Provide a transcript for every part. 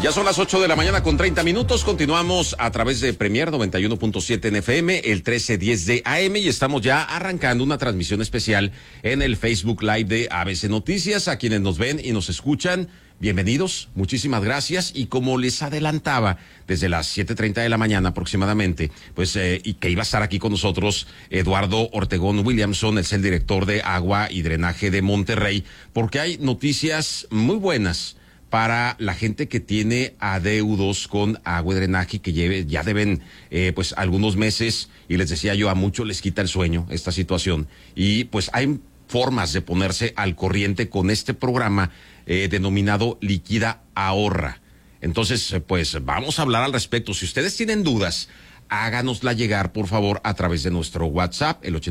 Ya son las 8 de la mañana con 30 minutos. Continuamos a través de Premier 91.7 en FM, el 1310 de AM, y estamos ya arrancando una transmisión especial en el Facebook Live de ABC Noticias. A quienes nos ven y nos escuchan, bienvenidos, muchísimas gracias. Y como les adelantaba, desde las 7:30 de la mañana aproximadamente, pues, y que iba a estar aquí con nosotros Eduardo Ortegón Williamson, es el director de Agua y Drenaje de Monterrey, porque hay noticias muy buenas para la gente que tiene adeudos con agua y drenaje, que ya deben pues algunos meses, y les decía yo, a muchos les quita el sueño esta situación, y pues hay formas de ponerse al corriente con este programa denominado Liquida Ahorra. Entonces, pues vamos a hablar al respecto. Si ustedes tienen dudas, háganosla llegar, por favor, a través de nuestro WhatsApp, el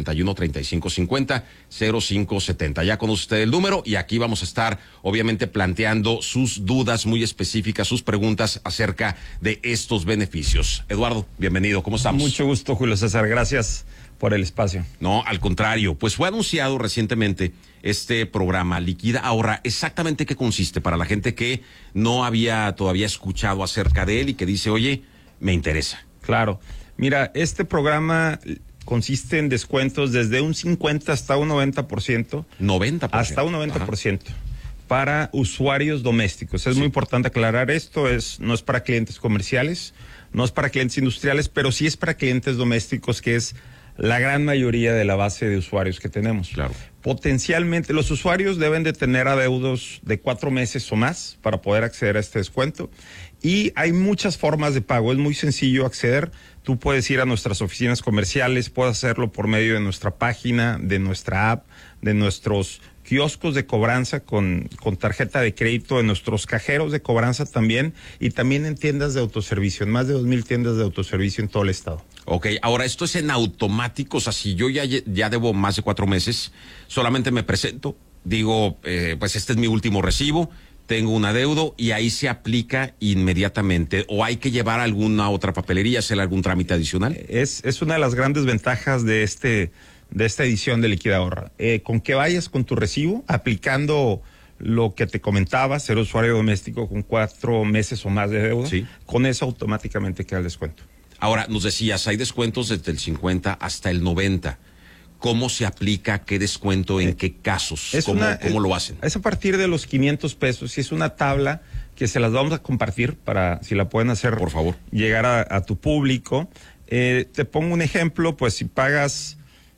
81-3550-0570. Ya conoce usted el número, y aquí vamos a estar, obviamente, planteando sus dudas muy específicas, sus preguntas acerca de estos beneficios. Eduardo, bienvenido, ¿cómo estamos? Mucho gusto, Julio César, gracias por el espacio. No, al contrario, pues fue anunciado recientemente este programa Liquida Ahorra. ¿Exactamente qué consiste para la gente que no había todavía escuchado acerca de él y que dice, oye, me interesa? Claro. Mira, este programa consiste en descuentos desde un 50 hasta un 90%. 90%. Hasta un 90%. Ajá. Para usuarios domésticos. Es sí. Muy importante aclarar esto. No es para clientes comerciales, no es para clientes industriales, pero sí es para clientes domésticos, que es la gran mayoría de la base de usuarios que tenemos. Claro. Potencialmente, los usuarios deben de tener adeudos de 4 meses o más para poder acceder a este descuento. Y hay muchas formas de pago, es muy sencillo acceder. Tú puedes ir a nuestras oficinas comerciales, puedes hacerlo por medio de nuestra página, de nuestra app, de nuestros kioscos de cobranza con tarjeta de crédito, en nuestros cajeros de cobranza también, y también en tiendas de autoservicio, en más de 2,000 tiendas de autoservicio en todo el estado. Ok, ahora esto es en automático, o sea, si yo ya debo más de 4 meses, solamente me presento, digo, pues este es mi último recibo, tengo un adeudo, y ahí se aplica inmediatamente, o hay que llevar alguna otra papelería, hacer algún trámite adicional. Es una de las grandes ventajas de esta edición de Liquida Ahorra. Con que vayas con tu recibo, aplicando lo que te comentaba, ser usuario doméstico con 4 meses o más de deuda, sí. Con eso automáticamente queda el descuento. Ahora, nos decías, hay descuentos desde el 50 hasta el 90. ¿Cómo se aplica? ¿Qué descuento? ¿En qué casos? ¿Cómo lo hacen? Es a partir de los 500 pesos. Y es una tabla que se las vamos a compartir para, si la pueden hacer, por favor, llegar a tu público. Te pongo un ejemplo, pues si pagas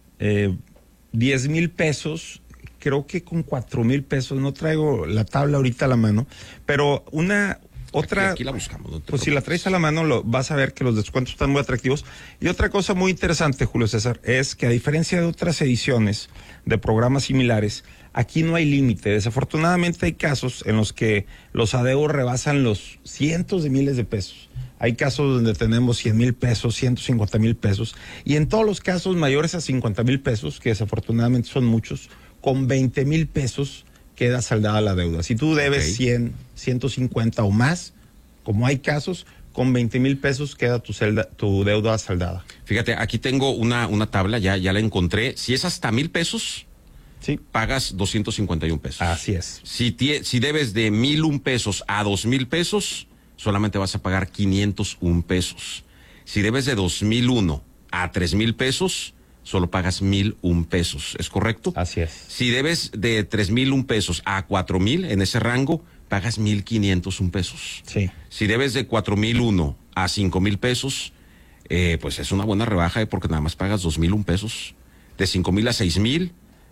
10,000 pesos, creo que con 4,000 pesos, no traigo la tabla ahorita a la mano, pero Aquí la buscamos. No pues si la traes a la mano, vas a ver que los descuentos están muy atractivos. Y otra cosa muy interesante, Julio César, es que a diferencia de otras ediciones de programas similares, aquí no hay límite. Desafortunadamente hay casos en los que los adeudos rebasan los cientos de miles de pesos. Hay casos donde tenemos 100,000 pesos, 150,000 pesos, y en todos los casos mayores a 50,000 pesos, que desafortunadamente son muchos, con 20,000 pesos queda saldada la deuda. Si tú debes 100, 150 o más, como hay casos, con 20,000 pesos queda tu deuda saldada. Fíjate, aquí tengo una tabla, ya la encontré. Si es hasta 1,000 pesos, sí, pagas 251 pesos. Así es. Si debes de 1,001 pesos a 2,000 pesos, solamente vas a pagar 501 pesos. Si debes de 2,001 a 3,000 pesos, solo pagas 1,001 pesos, ¿es correcto? Así es. Si debes de 3,001 pesos a 4,000, en ese rango, pagas 1,501 pesos. Sí. Si debes de 4,001 a 5,000 pesos, pues es una buena rebaja, porque nada más pagas 2,001 pesos. De 5,000 a 6,000,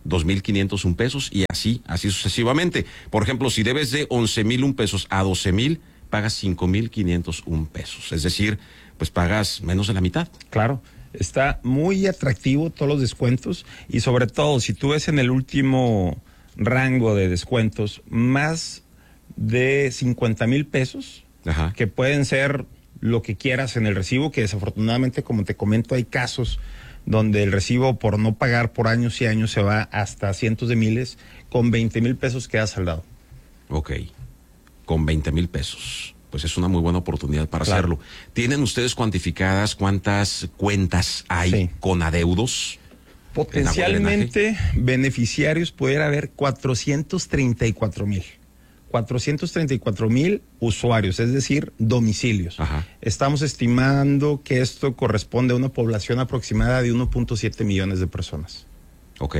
2,501 pesos, y así sucesivamente. Por ejemplo, si debes de 11,001 pesos a 12,000, pagas 5,501 pesos. Es decir, pues pagas menos de la mitad. Claro. Está muy atractivo todos los descuentos, y sobre todo si tú ves en el último rango de descuentos más de 50,000 pesos, ajá, que pueden ser lo que quieras en el recibo, que desafortunadamente, como te comento, hay casos donde el recibo por no pagar por años y años se va hasta cientos de miles. Con 20,000 pesos queda saldado. Ok, con 20,000 pesos. Pues es una muy buena oportunidad para hacerlo. ¿Tienen ustedes cuantificadas cuántas cuentas hay con adeudos? Potencialmente beneficiarios pudiera haber 434,000. 434,000 usuarios, es decir, domicilios. Ajá. Estamos estimando que esto corresponde a una población aproximada de 1.7 millones de personas. Ok.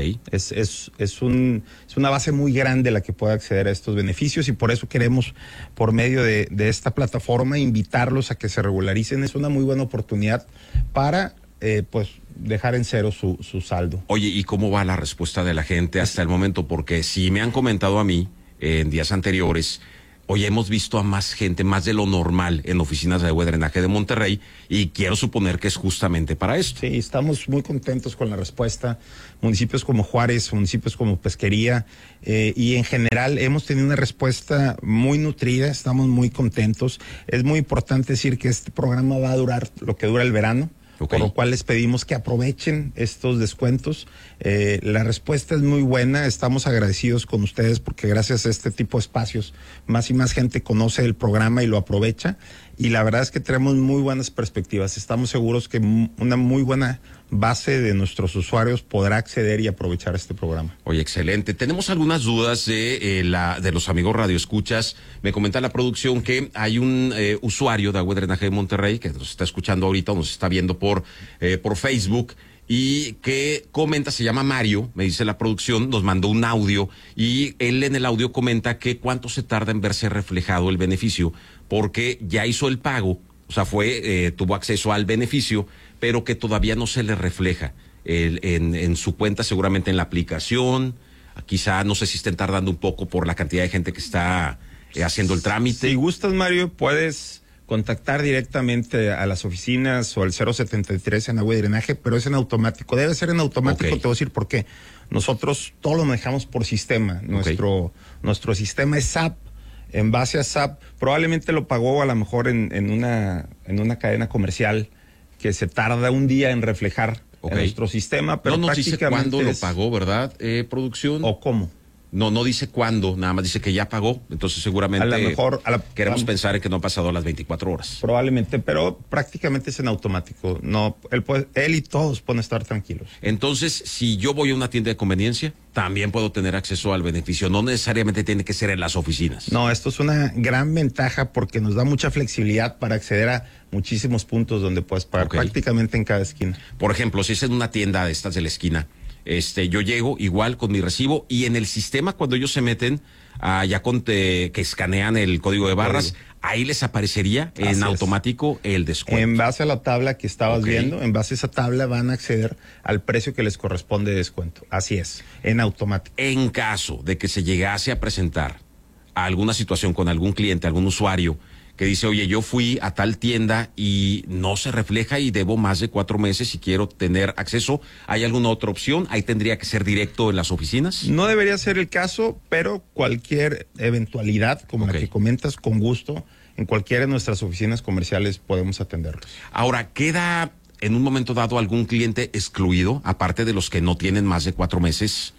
Es una base muy grande la que puede acceder a estos beneficios y por eso queremos, por medio de esta plataforma, invitarlos a que se regularicen. Es una muy buena oportunidad para, pues, dejar en cero su saldo. Oye, ¿y cómo va la respuesta de la gente hasta el momento? Porque si me han comentado a mí en días anteriores, hoy hemos visto a más gente, más de lo normal, en oficinas de agua y drenaje de Monterrey, y quiero suponer que es justamente para esto. Sí, estamos muy contentos con la respuesta. Municipios como Juárez, municipios como Pesquería, y en general hemos tenido una respuesta muy nutrida, estamos muy contentos. Es muy importante decir que este programa va a durar lo que dura el verano. Okay. Por lo cual les pedimos que aprovechen estos descuentos. La respuesta es muy buena, estamos agradecidos con ustedes porque gracias a este tipo de espacios más y más gente conoce el programa y lo aprovecha, y la verdad es que tenemos muy buenas perspectivas. Estamos seguros que una muy buena base de nuestros usuarios podrá acceder y aprovechar este programa. Oye, excelente. Tenemos algunas dudas de los amigos radioescuchas. Me comenta la producción que hay un usuario de agua y drenaje de Monterrey que nos está escuchando ahorita, nos está viendo por Facebook, y que comenta, se llama Mario, me dice la producción, nos mandó un audio, y él en el audio comenta que cuánto se tarda en verse reflejado el beneficio, porque ya hizo el pago, o sea, tuvo acceso al beneficio, pero que todavía no se le refleja en su cuenta, seguramente en la aplicación. Quizá, no sé si estén tardando un poco por la cantidad de gente que está haciendo el trámite. Si gustas, Mario, puedes contactar directamente a las oficinas o al 073 en agua y drenaje, pero es en automático. Debe ser en automático, Okay. Te voy a decir por qué. Nosotros todo lo manejamos por sistema. Nuestro sistema es SAP. En base a SAP, probablemente lo pagó a lo mejor en una cadena comercial que se tarda un día en reflejar en nuestro sistema, pero no nos dice cuándo lo es... pagó, ¿verdad, producción? ¿O cómo? No dice cuándo, nada más dice que ya pagó, entonces seguramente A lo mejor queremos pensar en que no ha pasado las 24 horas. Probablemente, pero prácticamente es en automático. No, él y todos pueden estar tranquilos. Entonces, si yo voy a una tienda de conveniencia, también puedo tener acceso al beneficio, no necesariamente tiene que ser en las oficinas. No, esto es una gran ventaja porque nos da mucha flexibilidad para acceder a muchísimos puntos donde puedes pagar, prácticamente en cada esquina. Por ejemplo, si es en una tienda de estas de la esquina, yo llego igual con mi recibo, y en el sistema, cuando ellos se meten que escanean el código de barras, ahí les aparecería en automático el descuento. En base a la tabla que estabas viendo, en base a esa tabla van a acceder al precio que les corresponde de descuento. Así es, en automático. En caso de que se llegase a presentar alguna situación con algún cliente, algún usuario, que dice, oye, yo fui a tal tienda y no se refleja y debo más de 4 meses y quiero tener acceso, ¿hay alguna otra opción? ¿Ahí tendría que ser directo en las oficinas? No debería ser el caso, pero cualquier eventualidad, como la que comentas, con gusto, en cualquiera de nuestras oficinas comerciales podemos atenderlos. Ahora, ¿queda en un momento dado algún cliente excluido, aparte de los que no tienen más de 4 meses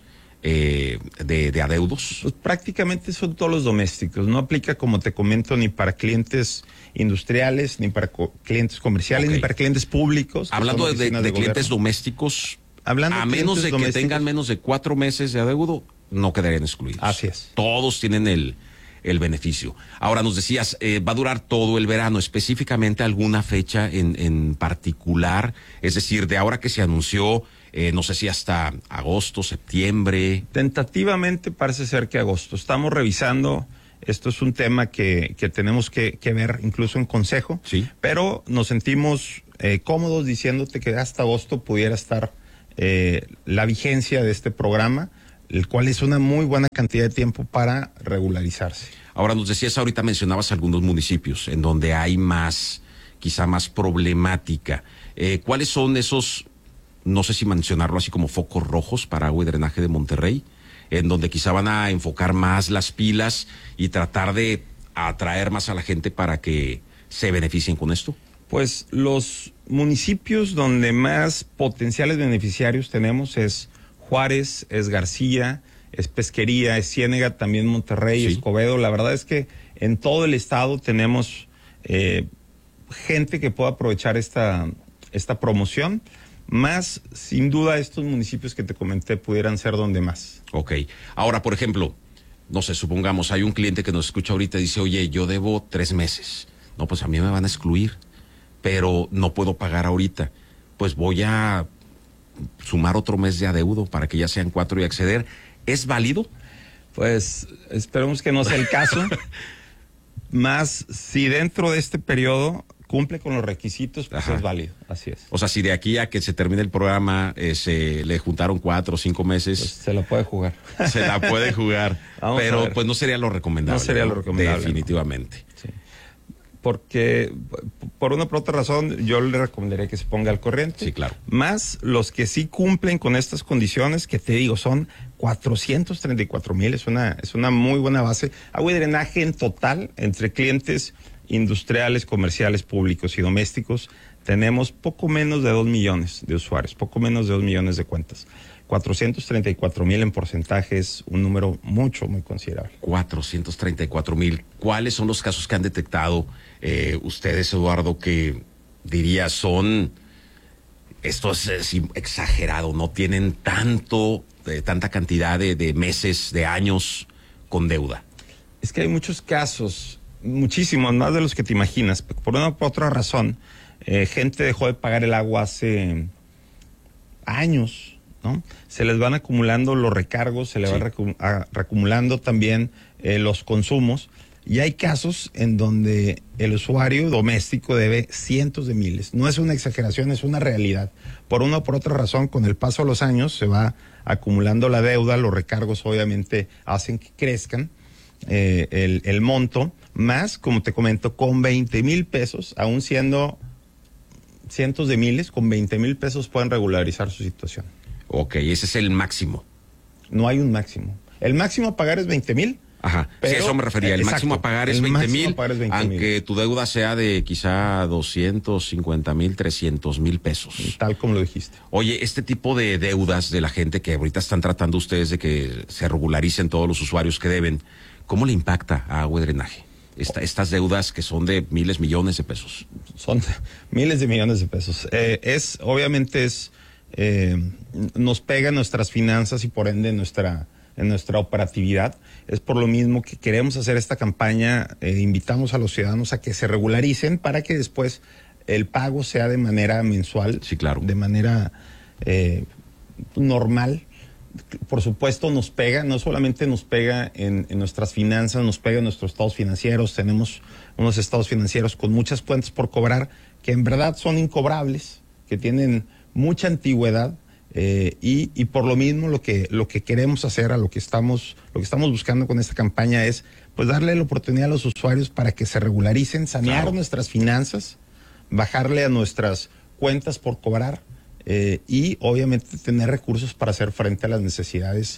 de adeudos? Pues prácticamente son todos los domésticos. No aplica, como te comento, ni para clientes industriales, ni para clientes comerciales, ni para clientes públicos. Hablando de clientes domésticos, a menos de que tengan menos de 4 meses de adeudo, no quedarían excluidos. Así es. Todos tienen el beneficio. Ahora, nos decías, va a durar todo el verano, específicamente alguna fecha en particular, es decir, de ahora que se anunció, no sé si hasta agosto, septiembre. Tentativamente parece ser que agosto. Estamos revisando, esto es un tema que tenemos que ver incluso en consejo, sí, pero nos sentimos cómodos diciéndote que hasta agosto pudiera estar la vigencia de este programa, el cual es una muy buena cantidad de tiempo para regularizarse. Ahora, nos decías, ahorita mencionabas algunos municipios en donde hay quizá más problemática. ¿Cuáles son esos, no sé si mencionarlo así, como focos rojos para agua y drenaje de Monterrey, en donde quizá van a enfocar más las pilas y tratar de atraer más a la gente para que se beneficien con esto? Pues los municipios donde más potenciales beneficiarios tenemos es Juárez, es García, es Pesquería, es Ciénega, también Monterrey, sí, Escobedo. La verdad es que en todo el estado tenemos gente que pueda aprovechar esta promoción. Más, sin duda, estos municipios que te comenté pudieran ser donde más. Ok. Ahora, por ejemplo, no sé, supongamos, hay un cliente que nos escucha ahorita y dice, oye, yo debo 3 meses. No, pues a mí me van a excluir, pero no puedo pagar ahorita. Pues voy a sumar otro mes de adeudo para que ya sean 4 y acceder. ¿Es válido? Pues esperemos que no sea el caso. Más si dentro de este periodo cumple con los requisitos, pues es válido, así es. O sea, si de aquí a que se termine el programa se le juntaron 4 o 5 meses. Pues se la puede jugar. Se la puede jugar, pero pues no sería lo recomendable. No sería lo recomendable. Definitivamente. ¿No? Sí. Porque por una o por otra razón yo le recomendaría que se ponga al corriente. Sí, claro. Más los que sí cumplen con estas condiciones, que te digo, son 434,000, es una muy buena base. Agua y drenaje en total, entre clientes industriales, comerciales, públicos y domésticos, tenemos poco menos de 2 millones de usuarios, poco menos de 2 millones de cuentas. 434,000 en porcentaje es un número muy considerable. 434,000. ¿Cuáles son los casos que han detectado ustedes, Eduardo, que diría esto es exagerado, no tienen tanta cantidad de meses, de años con deuda? Es que hay muchos casos, muchísimos, más de los que te imaginas. Por una u otra razón, gente dejó de pagar el agua hace años, ¿no? Se les van acumulando los recargos, se les van acumulando también los consumos, y hay casos en donde el usuario doméstico debe cientos de miles. No es una exageración, es una realidad. Por una o por otra razón, con el paso de los años se va acumulando la deuda, los recargos obviamente hacen que crezcan el monto, más, como te comento, con 20,000 pesos, aún siendo cientos de miles, con 20,000 pesos pueden regularizar su situación. Ok, ese es el máximo. No hay un máximo. El máximo a pagar es 20,000. Ajá, sí, eso me refería. El máximo a pagar es 20,000, aunque tu deuda sea de quizá 250,000, 300,000 pesos. Tal como lo dijiste. Oye, este tipo de deudas de la gente que ahorita están tratando ustedes de que se regularicen todos los usuarios que deben, ¿cómo le impacta a Agua y Drenaje? Estas deudas que son de miles, millones de pesos. Son miles de millones de pesos. Obviamente nos pega en nuestras finanzas y por ende en nuestra operatividad. Es por lo mismo que queremos hacer esta campaña. Invitamos a los ciudadanos a que se regularicen para que después el pago sea de manera mensual. Sí, claro. De manera normal. Por supuesto nos pega, no solamente nos pega en nuestras finanzas, nos pega en nuestros estados financieros. Tenemos unos estados financieros con muchas cuentas por cobrar que en verdad son incobrables, que tienen mucha antigüedad. Y por lo mismo lo que queremos hacer, lo que estamos buscando con esta campaña es pues darle la oportunidad a los usuarios para que se regularicen, sanear nuestras finanzas, bajarle a nuestras cuentas por cobrar y obviamente tener recursos para hacer frente a las necesidades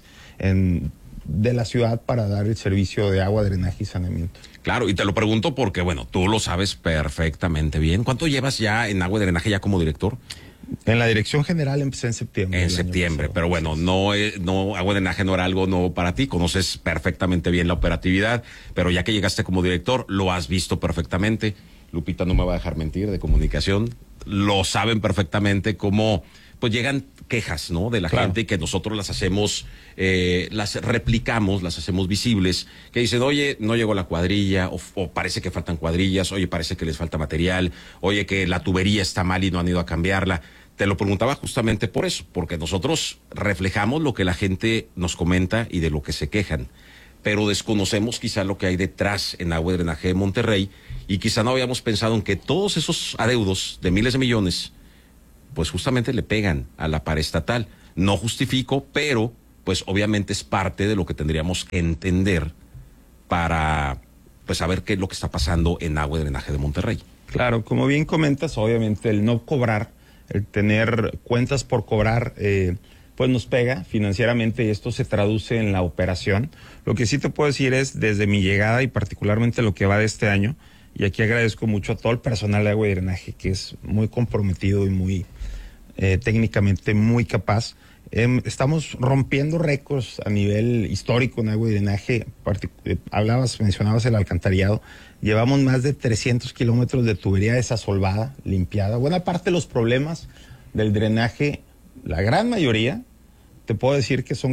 de la ciudad para dar el servicio de agua, drenaje y saneamiento. Claro, y te lo pregunto porque, bueno, tú lo sabes perfectamente bien. ¿Cuánto llevas ya en agua y drenaje ya como director? En la dirección general empecé en septiembre. En septiembre, pero bueno, no agua y drenaje no era algo nuevo para ti, conoces perfectamente bien la operatividad, pero ya que llegaste como director, lo has visto perfectamente. Lupita no me va a dejar mentir, de comunicación, lo saben perfectamente cómo pues llegan quejas, ¿no? De la gente y que nosotros las hacemos, las replicamos, las hacemos visibles, que dicen, oye, no llegó la cuadrilla, o parece que faltan cuadrillas, oye, parece que les falta material, oye, que la tubería está mal y no han ido a cambiarla. Te lo preguntaba justamente por eso, porque nosotros reflejamos lo que la gente nos comenta y de lo que se quejan, pero desconocemos quizá lo que hay detrás en Agua y Drenaje de Monterrey, y quizá no habíamos pensado en que todos esos adeudos de miles de millones pues justamente le pegan a la paraestatal. No justifico, pero pues obviamente es parte de lo que tendríamos que entender para pues saber qué es lo que está pasando en Agua y Drenaje de Monterrey. Claro, como bien comentas, obviamente el no cobrar, el tener cuentas por cobrar, pues nos pega financieramente y esto se traduce en la operación. Lo que sí te puedo decir es, desde mi llegada y particularmente lo que va de este año, y aquí agradezco mucho a todo el personal de Agua y Drenaje, que es muy comprometido y muy técnicamente muy capaz. Estamos rompiendo récords a nivel histórico en Agua y Drenaje. Mencionabas el alcantarillado. Llevamos más de 300 kilómetros de tubería desasolvada, limpiada. Buena parte de los problemas del drenaje, la gran mayoría, te puedo decir que son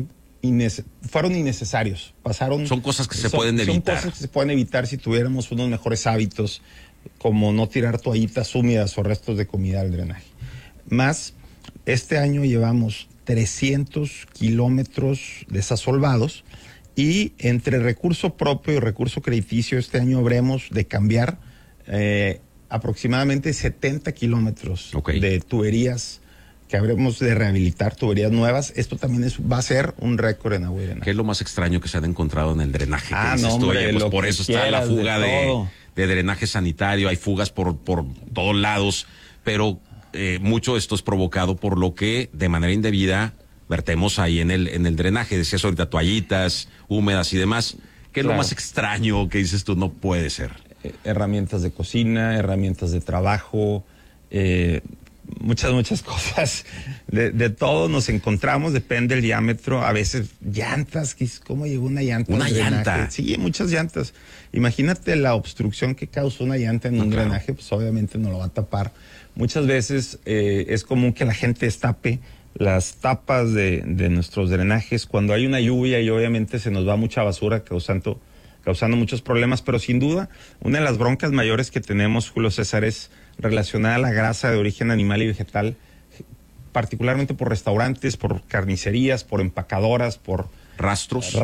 fueron innecesarios. Son cosas que se pueden evitar. Son cosas que se pueden evitar si tuviéramos unos mejores hábitos, como no tirar toallitas húmedas o restos de comida al drenaje. Más, este año llevamos 300 kilómetros desasolvados y entre recurso propio y recurso crediticio este año habremos de cambiar aproximadamente 70 kilómetros de tuberías que habremos de rehabilitar, tuberías nuevas. Esto también va a ser un récord en agua y drenaje. ¿Qué es lo más extraño que se han encontrado en el drenaje? No, hombre, pues por eso está la fuga de drenaje sanitario, hay fugas por todos lados, pero mucho de esto es provocado por lo que de manera indebida vertemos ahí en el drenaje. Decías ahorita toallitas húmedas y demás. ¿Qué es lo más extraño que dices tú? No puede ser. Herramientas de cocina, herramientas de trabajo, muchas cosas. De todo nos encontramos, depende del diámetro. A veces llantas, ¿cómo llegó una llanta? ¿Una llanta? Sí, muchas llantas. Imagínate la obstrucción que causa una llanta en un drenaje, pues obviamente no lo va a tapar. Muchas veces es común que la gente destape las tapas de nuestros drenajes cuando hay una lluvia y obviamente se nos va mucha basura causando muchos problemas, pero sin duda una de las broncas mayores que tenemos, Julio César, es relacionada a la grasa de origen animal y vegetal, particularmente por restaurantes, por carnicerías, por empacadoras, por rastros,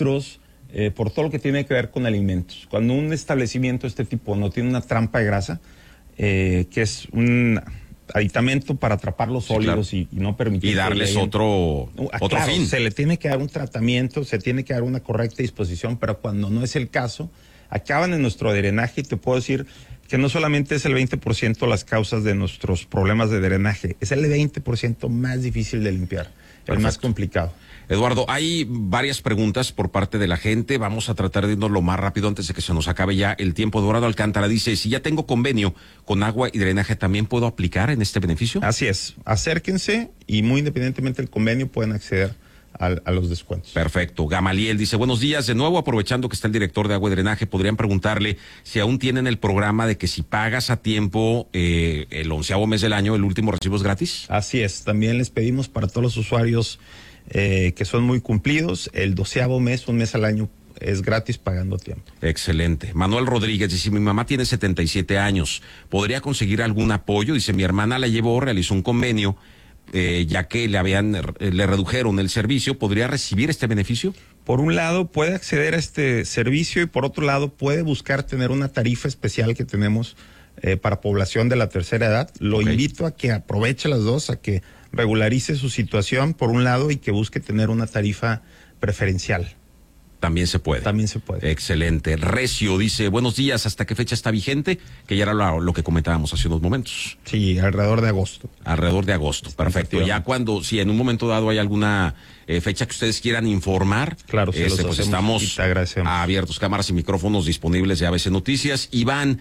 por todo lo que tiene que ver con alimentos. Cuando un establecimiento de este tipo no tiene una trampa de grasa, que es un aditamento para atrapar los sólidos y no permitir y darles otro fin. Se le tiene que dar un tratamiento, se tiene que dar una correcta disposición, pero cuando no es el caso, acaban en nuestro drenaje y te puedo decir que no solamente es el 20% las causas de nuestros problemas de drenaje, es el 20% más difícil de limpiar, el más complicado. Eduardo, hay varias preguntas por parte de la gente. Vamos a tratar de irnos lo más rápido antes de que se nos acabe ya el tiempo. Eduardo Alcántara dice, si ya tengo convenio con agua y drenaje, ¿también puedo aplicar en este beneficio? Así es, acérquense y muy independientemente del convenio pueden acceder a los descuentos. Perfecto. Gamaliel dice, buenos días. De nuevo, aprovechando que está el director de agua y drenaje, podrían preguntarle si aún tienen el programa de que si pagas a tiempo el 11º mes del año, el último recibo es gratis. Así es. También les pedimos para todos los usuarios que son muy cumplidos, el 12º mes, un mes al año, es gratis pagando a tiempo. Excelente. Manuel Rodríguez dice, mi mamá tiene 77 años, ¿podría conseguir algún apoyo? Dice, mi hermana la llevó, realizó un convenio, ya que le redujeron el servicio, ¿podría recibir este beneficio? Por un lado puede acceder a este servicio y por otro lado puede buscar tener una tarifa especial que tenemos para población de la tercera edad. Lo invito a que aproveche las dos, a que regularice su situación por un lado y que busque tener una tarifa preferencial. También se puede. También se puede. Excelente. Recio dice, buenos días, ¿hasta qué fecha está vigente? Que ya era lo que comentábamos hace unos momentos. Sí, alrededor de agosto. Alrededor de agosto, perfecto. Ya cuando, si en un momento dado hay alguna fecha que ustedes quieran informar, claro, pues estamos abiertos, cámaras y micrófonos disponibles de ABC Noticias. Iván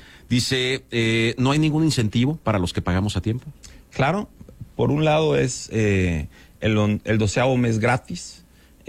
dice, ¿no hay ningún incentivo para los que pagamos a tiempo? Claro, por un lado es el 12º mes gratis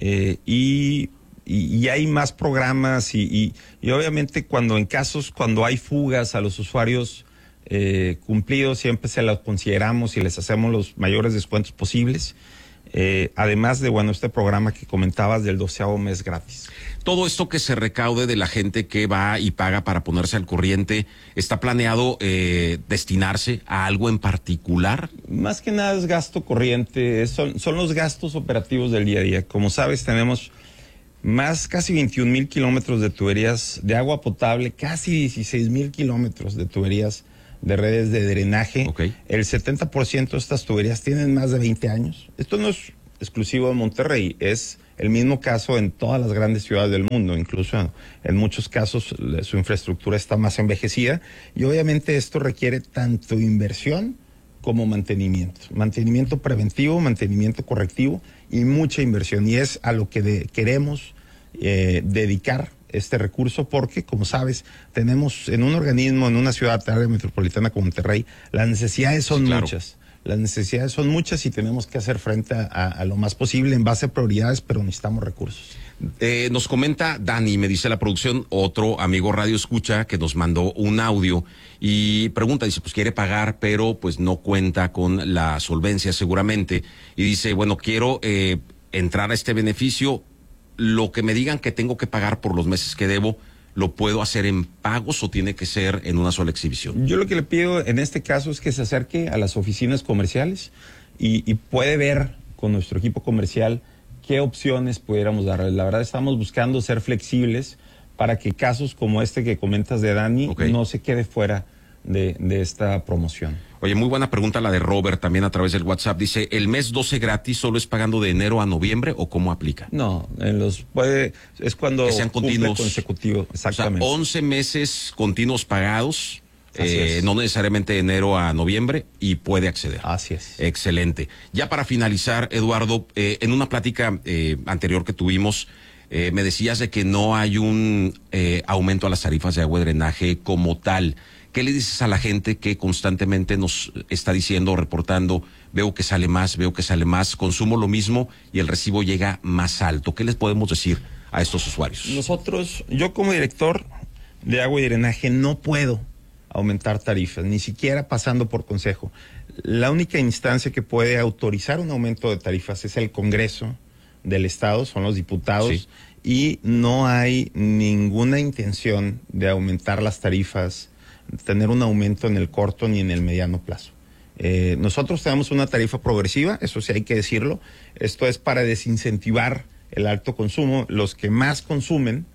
y hay más programas y obviamente cuando hay fugas a los usuarios cumplidos siempre se los consideramos y les hacemos los mayores descuentos posibles. Además de, este programa que comentabas del 12º mes gratis. Todo esto que se recaude de la gente que va y paga para ponerse al corriente, ¿está planeado destinarse a algo en particular? Más que nada es gasto corriente, son los gastos operativos del día a día. Como sabes, tenemos casi 21,000 kilómetros de tuberías de agua potable, casi 16,000 kilómetros de tuberías de redes de drenaje. El 70% de estas tuberías tienen más de 20 años. Esto no es exclusivo de Monterrey, es el mismo caso en todas las grandes ciudades del mundo, incluso en muchos casos su infraestructura está más envejecida y obviamente esto requiere tanto inversión como mantenimiento preventivo, mantenimiento correctivo y mucha inversión, y es a lo que queremos dedicar este recurso porque, como sabes, tenemos en un organismo, en una ciudad área metropolitana como Monterrey, las necesidades son muchas. Las necesidades son muchas y tenemos que hacer frente a lo más posible en base a prioridades, pero necesitamos recursos. Nos comenta Dani, me dice la producción, otro amigo Radio Escucha que nos mandó un audio y pregunta, dice, pues quiere pagar, pero pues no cuenta con la solvencia seguramente. Y dice, bueno, quiero entrar a este beneficio, lo que me digan que tengo que pagar por los meses que debo, ¿lo puedo hacer en pagos o tiene que ser en una sola exhibición? Yo lo que le pido en este caso es que se acerque a las oficinas comerciales y puede ver con nuestro equipo comercial qué opciones pudiéramos darle. La verdad estamos buscando ser flexibles para que casos como este que comentas de Dani no se quede fuera de esta promoción. Oye, muy buena pregunta la de Robert también a través del WhatsApp. Dice, ¿el mes 12 gratis solo es pagando de enero a noviembre o cómo aplica? No, es cuando que sean continuos, consecutivos, exactamente. O sea, 11 meses continuos pagados, no necesariamente de enero a noviembre, y puede acceder. Así es. Excelente. Ya para finalizar, Eduardo, en una plática anterior que tuvimos, me decías de que no hay un aumento a las tarifas de agua y drenaje como tal. ¿Qué le dices a la gente que constantemente nos está diciendo o reportando, veo que sale más, consumo lo mismo y el recibo llega más alto? ¿Qué les podemos decir a estos usuarios? Yo como director de agua y drenaje no puedo aumentar tarifas, ni siquiera pasando por consejo. La única instancia que puede autorizar un aumento de tarifas es el Congreso del Estado, son los diputados, sí. Y no hay ninguna intención de aumentar las tarifas, tener un aumento en el corto ni en el mediano plazo. Nosotros tenemos una tarifa progresiva, eso sí hay que decirlo. Esto es para desincentivar el alto consumo. Los que más consumen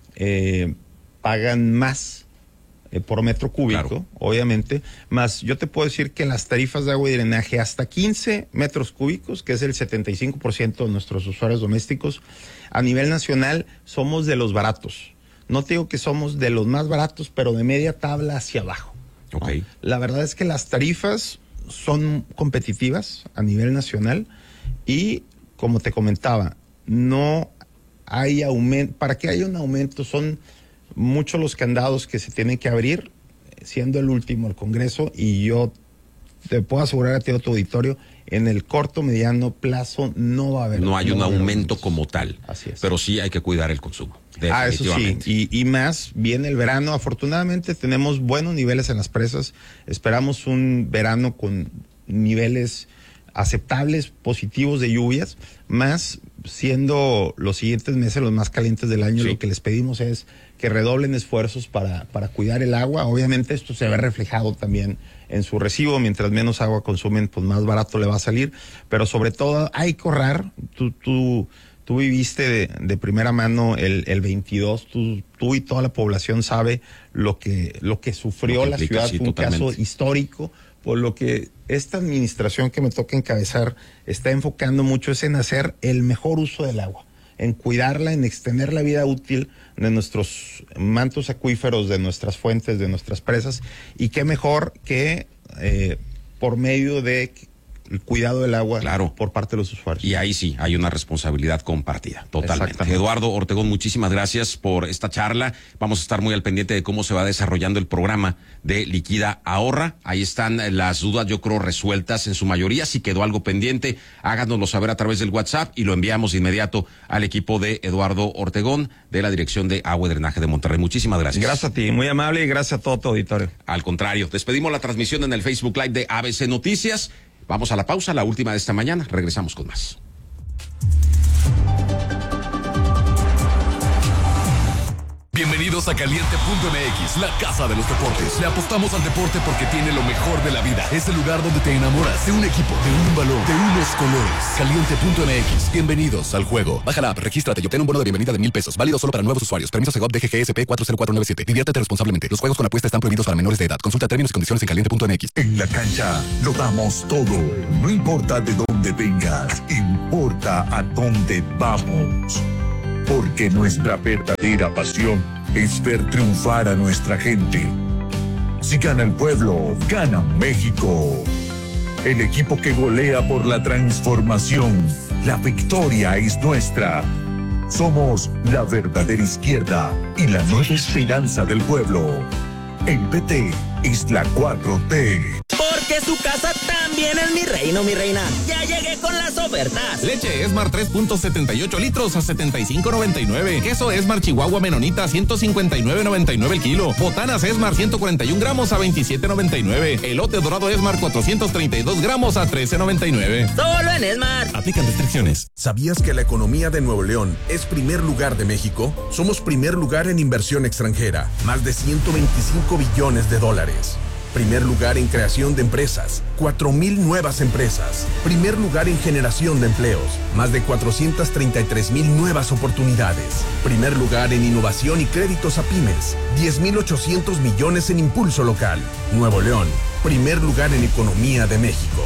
pagan más por metro cúbico, claro. Obviamente. Más yo te puedo decir que las tarifas de agua y drenaje hasta 15 metros cúbicos, que es el 75% de nuestros usuarios domésticos, a nivel nacional somos de los baratos. No te digo que somos de los más baratos, pero de media tabla hacia abajo. Okay. ¿No? La verdad es que las tarifas son competitivas a nivel nacional y, como te comentaba, no hay aumento. Para que haya un aumento son muchos los candados que se tienen que abrir, siendo el último el Congreso, y yo te puedo asegurar a ti, a tu auditorio, en el corto, mediano plazo no va a haber. No hay un aumento como tal. Así es. Pero sí hay que cuidar el consumo. Eso sí. Y más viene el verano. Afortunadamente tenemos buenos niveles en las presas. Esperamos un verano con niveles aceptables, positivos de lluvias, más siendo los siguientes meses los más calientes del año. Sí. Lo que les pedimos es que redoblen esfuerzos para cuidar el agua. Obviamente esto se ve reflejado también en su recibo. Mientras menos agua consumen, pues más barato le va a salir. Pero sobre todo hay que ahorrar. Tú viviste de primera mano el 22. Tú y toda la población sabe lo que sufrió la ciudad. Fue un caso histórico, por lo que esta administración que me toca encabezar está enfocando mucho en hacer el mejor uso del agua, en cuidarla, en extender la vida útil de nuestros mantos acuíferos, de nuestras fuentes, de nuestras presas, y qué mejor que por medio de el cuidado del agua, claro, por parte de los usuarios. Y ahí sí, hay una responsabilidad compartida, totalmente. Eduardo Ortegón, muchísimas gracias por esta charla. Vamos a estar muy al pendiente de cómo se va desarrollando el programa de Liquida Ahorra. Ahí están las dudas, yo creo, resueltas en su mayoría. Si quedó algo pendiente, háganoslo saber a través del WhatsApp y lo enviamos de inmediato al equipo de Eduardo Ortegón de la Dirección de Agua y Drenaje de Monterrey. Muchísimas gracias. Gracias a ti, muy amable, y gracias a todo tu auditorio. Al contrario, despedimos la transmisión en el Facebook Live de ABC Noticias. Vamos a la pausa, la última de esta mañana. Regresamos con más. Bienvenidos a Caliente.mx, la casa de los deportes. Le apostamos al deporte porque tiene lo mejor de la vida. Es el lugar donde te enamoras de un equipo, de un balón, de unos colores. Caliente.mx, bienvenidos al juego. Baja la app, regístrate y obtén un bono de bienvenida de $1,000. Válido solo para nuevos usuarios. Permiso Segov DGGSP 40497. Diviértete responsablemente. Los juegos con apuesta están prohibidos para menores de edad. Consulta términos y condiciones en Caliente.mx. En la cancha lo damos todo. No importa de dónde vengas, importa a dónde vamos. Porque nuestra verdadera pasión es ver triunfar a nuestra gente. Si gana el pueblo, gana México. El equipo que golea por la transformación. La victoria es nuestra. Somos la verdadera izquierda y la nueva esperanza del pueblo. El PT es la 4T. porque su casa también es mi reino, mi reina. Ya llegué con las ofertas. Leche Esmar 3.78 litros a 75.99. Queso Esmar Chihuahua Menonita 159.99 el kilo. Botanas Esmar 141 gramos a 27.99. Elote dorado Esmar 432 gramos a 13.99. Solo en Esmar. Aplican restricciones. ¿Sabías que la economía de Nuevo León es primer lugar de México? Somos primer lugar en inversión extranjera, más de 125 billones de dólares. Primer lugar en creación de empresas, 4,000 nuevas empresas. Primer lugar en generación de empleos, más de 433,000 nuevas oportunidades. Primer lugar en innovación y créditos a pymes, 10,800 millones en impulso local. Nuevo León, primer lugar en economía de México.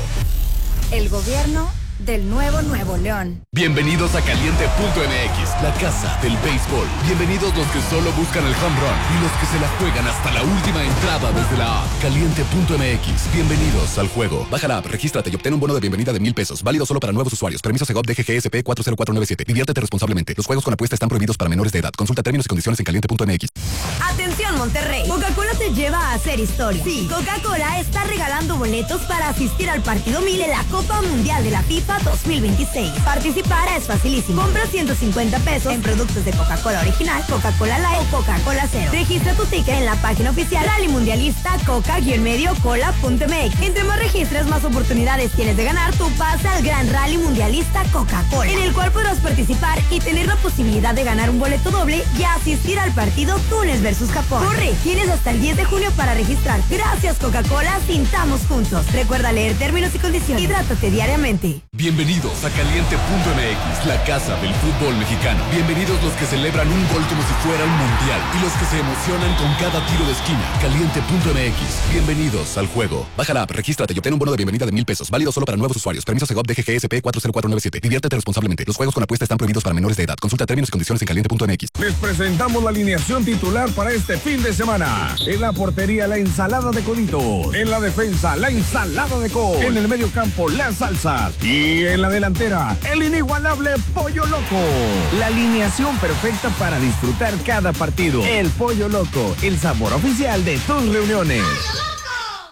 El gobierno del nuevo Nuevo León. Bienvenidos a Caliente.mx, la casa del béisbol. Bienvenidos los que solo buscan el home run y los que se la juegan hasta la última entrada desde la app. Caliente.mx, bienvenidos al juego. Baja la app, regístrate y obtén un bono de bienvenida de $1,000. Válido solo para nuevos usuarios. Permiso Segov DGGSP 40497. Diviértete responsablemente. Los juegos con apuesta están prohibidos para menores de edad. Consulta términos y condiciones en Caliente.mx. Atención Monterrey, Coca-Cola te lleva a hacer historia. Sí, Coca-Cola está regalando boletos para asistir al partido 1000 en la Copa Mundial de la FIFA 2026. Participar es facilísimo. Compra 150 pesos en productos de Coca-Cola original, Coca-Cola Light o Coca-Cola Cero. Registra tu ticket en la página oficial Rally Mundialista Coca-Cola.mx. Entre más registres, más oportunidades tienes de ganar tu pase al Gran Rally Mundialista Coca-Cola, en el cual podrás participar y tener la posibilidad de ganar un boleto doble y asistir al partido Túnez versus Japón. Corre, tienes hasta el 10 de junio para registrar. Gracias Coca-Cola, pintamos juntos. Recuerda leer términos y condiciones. Hidrátate diariamente. Bienvenidos a Caliente.mx, la casa del fútbol mexicano. Bienvenidos los que celebran un gol como si fuera un mundial y los que se emocionan con cada tiro de esquina. Caliente.mx, bienvenidos al juego. Baja la app, regístrate y obtén un bono de bienvenida de $1,000. Válido solo para nuevos usuarios. Permiso Segov DGGSP 40497. Diviértete responsablemente. Los juegos con apuesta están prohibidos para menores de edad. Consulta términos y condiciones en Caliente.mx. Les presentamos la alineación titular para este fin de semana. En la portería, la ensalada de coditos. En la defensa, la ensalada de col. En el medio campo, las salsas. Y en la delantera, el inigualable Pollo Loco. La alineación perfecta para disfrutar cada partido. El Pollo Loco, el sabor oficial de tus reuniones.